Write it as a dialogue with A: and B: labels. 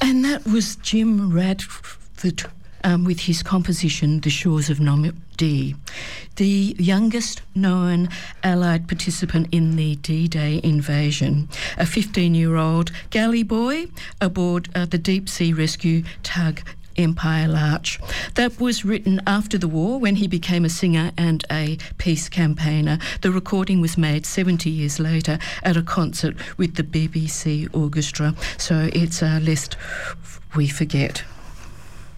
A: And that was Jim Radford with his composition, The Shores of Normandy, the youngest known Allied participant in the D-Day invasion, a 15-year-old galley boy aboard the deep-sea rescue tug Empire Larch. That was written after the war when he became a singer and a peace campaigner. The recording was made 70 years later at a concert with the BBC Orchestra, so it's lest we forget.